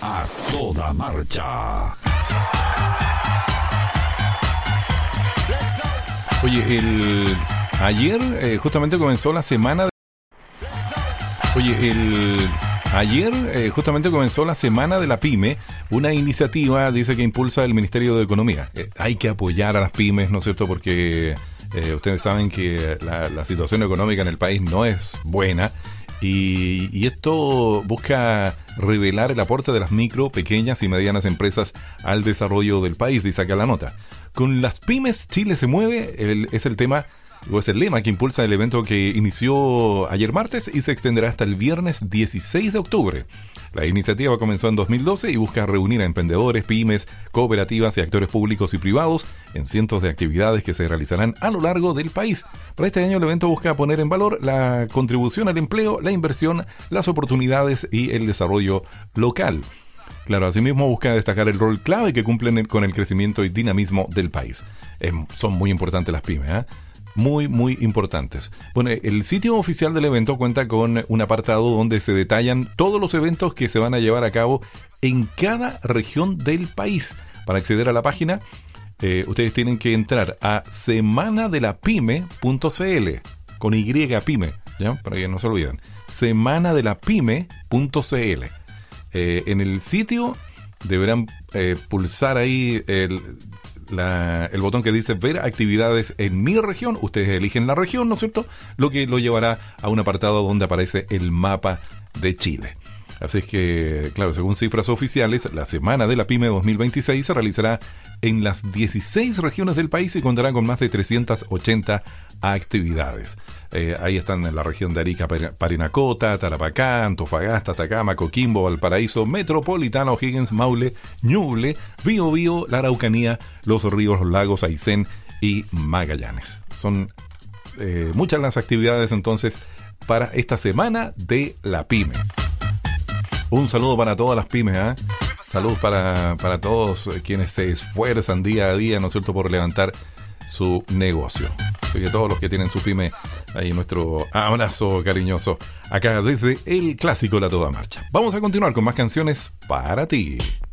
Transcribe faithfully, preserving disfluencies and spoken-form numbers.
A toda marcha. Oye, el ayer eh, justamente comenzó la semana de... Oye, el ayer eh, justamente comenzó la semana de la pyme, una iniciativa, dice, que impulsa el Ministerio de Economía. Eh, hay que apoyar a las pymes, ¿no es cierto? Porque eh, ustedes saben que la, la situación económica en el país no es buena. Y, y esto busca revelar el aporte de las micro, pequeñas y medianas empresas al desarrollo del país, dice acá la nota. Con las pymes Chile se mueve, el, es el tema, o es el lema que impulsa el evento que inició ayer martes y se extenderá hasta el viernes dieciséis de octubre. La iniciativa comenzó en dos mil doce y busca reunir a emprendedores, pymes, cooperativas y actores públicos y privados en cientos de actividades que se realizarán a lo largo del país. Para este año el evento busca poner en valor la contribución al empleo, la inversión, las oportunidades y el desarrollo local. Claro, asimismo busca destacar el rol clave que cumplen con el crecimiento y dinamismo del país. Eh, son muy importantes las pymes, ¿eh? Muy, muy importantes. Bueno, el sitio oficial del evento cuenta con un apartado donde se detallan todos los eventos que se van a llevar a cabo en cada región del país. Para acceder a la página, eh, ustedes tienen que entrar a semana de la pyme punto c l, con Y pyme, ¿ya? Para que no se olviden. semana de la pyme punto c l. Eh, en el sitio deberán eh, pulsar ahí el... La, el botón que dice ver actividades en mi región. Ustedes eligen la región, ¿no es cierto? Lo que lo llevará a un apartado donde aparece el mapa de Chile. Así es que, claro, según cifras oficiales, la Semana de la Pyme dos mil veintiséis se realizará en las dieciséis regiones del país y contará con más de trescientas ochenta actividades. Eh, ahí están en la región de Arica, Parinacota, Tarapacá, Antofagasta, Atacama, Coquimbo, Valparaíso, Metropolitano, O'Higgins, Maule, Ñuble, Biobío, la Araucanía, los ríos, los lagos, Aysén y Magallanes. Son eh, muchas las actividades entonces para esta Semana de la Pyme. Un saludo para todas las pymes, ¿eh? Saludos para, para todos quienes se esfuerzan día a día, ¿no es cierto?, por levantar su negocio. Así que todos los que tienen su pyme, ahí nuestro abrazo cariñoso acá desde el clásico La Toda Marcha. Vamos a continuar con más canciones para ti.